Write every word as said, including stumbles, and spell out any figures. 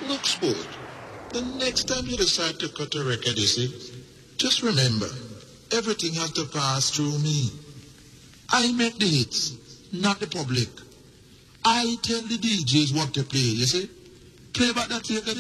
Look, sport, the next time you decide to cut a record, you see, just remember, everything has to pass through me. I make the hits, not the public. I tell the D Js what to play, you see. Play back that record.